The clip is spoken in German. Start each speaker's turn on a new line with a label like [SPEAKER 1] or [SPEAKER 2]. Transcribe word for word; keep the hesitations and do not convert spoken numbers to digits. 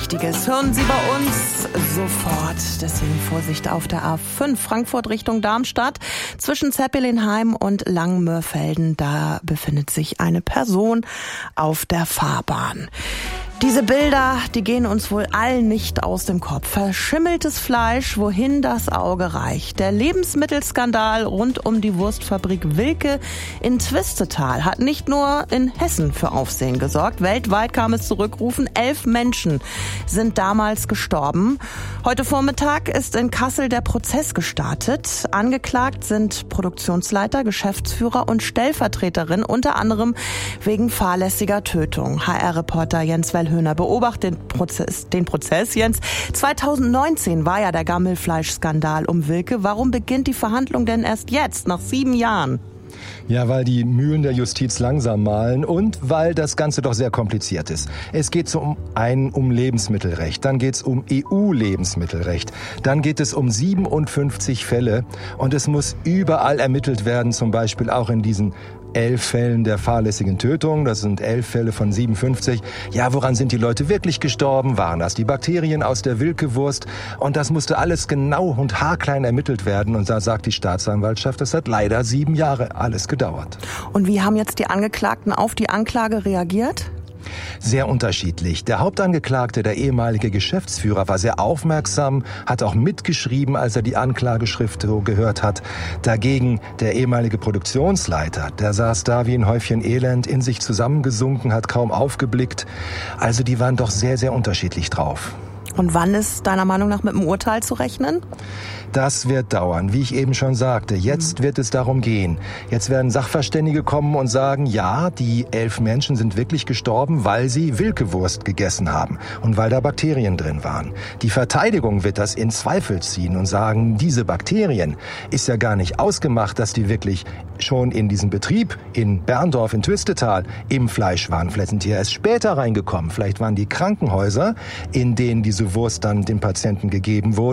[SPEAKER 1] Wichtiges hören Sie bei uns sofort. Deswegen Vorsicht auf der A fünf Frankfurt Richtung Darmstadt. Zwischen Zeppelinheim und Langmörfelden, da befindet sich eine Person auf der Fahrbahn. Diese Bilder, die gehen uns wohl allen nicht aus dem Kopf. Verschimmeltes Fleisch, wohin das Auge reicht. Der Lebensmittelskandal rund um die Wurstfabrik Wilke in Twistetal hat nicht nur in Hessen für Aufsehen gesorgt. Weltweit kam es zu Rückrufen. Elf Menschen sind damals gestorben. Heute Vormittag ist in Kassel der Prozess gestartet. Angeklagt sind Produktionsleiter, Geschäftsführer und Stellvertreterin, unter anderem wegen fahrlässiger Tötung. H R-Reporter Jens Wellhöhner beobachtet den Prozess, den Prozess. Jens, zweitausendneunzehn war ja der Gammelfleischskandal um Wilke. Warum beginnt die Verhandlung denn erst jetzt, nach sieben Jahren?
[SPEAKER 2] Ja, weil die Mühlen der Justiz langsam mahlen und weil das Ganze doch sehr kompliziert ist. Es geht zum einen um Lebensmittelrecht, dann geht es um E U-Lebensmittelrecht, dann geht es um siebenundfünfzig Fälle und es muss überall ermittelt werden, zum Beispiel auch in diesen elf Fällen der fahrlässigen Tötung. Das sind elf Fälle von siebenundfünfzig. Ja, woran sind die Leute wirklich gestorben? Waren das die Bakterien aus der Wilke-Wurst? Und das musste alles genau und haarklein ermittelt werden. Und da sagt die Staatsanwaltschaft, das hat leider sieben Jahre alles gedauert.
[SPEAKER 1] Und wie haben jetzt die Angeklagten auf die Anklage reagiert?
[SPEAKER 2] Sehr unterschiedlich. Der Hauptangeklagte, der ehemalige Geschäftsführer, war sehr aufmerksam, hat auch mitgeschrieben, als er die Anklageschrift gehört hat. Dagegen der ehemalige Produktionsleiter, der saß da wie ein Häufchen Elend, in sich zusammengesunken, hat kaum aufgeblickt. Also die waren doch sehr, sehr unterschiedlich drauf.
[SPEAKER 1] Und wann ist deiner Meinung nach mit dem Urteil zu rechnen?
[SPEAKER 2] Das wird dauern, wie ich eben schon sagte. Jetzt wird es darum gehen. Jetzt werden Sachverständige kommen und sagen, ja, die elf Menschen sind wirklich gestorben, weil sie Wilke-Wurst gegessen haben und weil da Bakterien drin waren. Die Verteidigung wird das in Zweifel ziehen und sagen, diese Bakterien ist ja gar nicht ausgemacht, dass die wirklich schon in diesem Betrieb in Berndorf, in Twistetal im Fleisch waren. Vielleicht sind die erst später reingekommen. Vielleicht waren die Krankenhäuser, in denen diese Wurst dann dem Patienten gegeben wurde,